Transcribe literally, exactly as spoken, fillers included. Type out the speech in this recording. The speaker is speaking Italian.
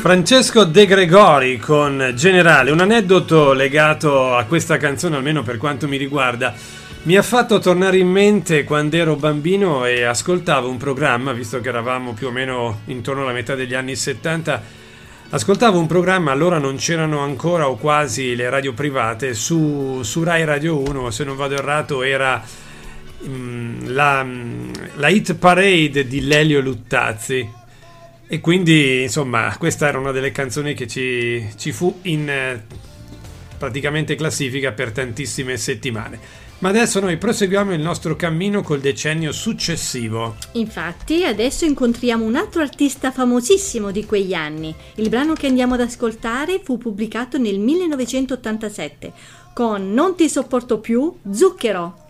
Francesco De Gregori con Generale, un aneddoto legato a questa canzone, almeno per quanto mi riguarda, mi ha fatto tornare in mente quando ero bambino e ascoltavo un programma, visto che eravamo più o meno intorno alla metà degli anni settanta, ascoltavo un programma, allora non c'erano ancora o quasi le radio private, su, su Rai Radio uno, se non vado errato era mh, la, la Hit Parade di Lelio Luttazzi. E quindi, insomma, questa era una delle canzoni che ci, ci fu in eh, praticamente classifica per tantissime settimane. Ma adesso noi proseguiamo il nostro cammino col decennio successivo. Infatti, adesso incontriamo un altro artista famosissimo di quegli anni. Il brano che andiamo ad ascoltare fu pubblicato nel millenovecentottantasette con Non ti sopporto più, Zucchero.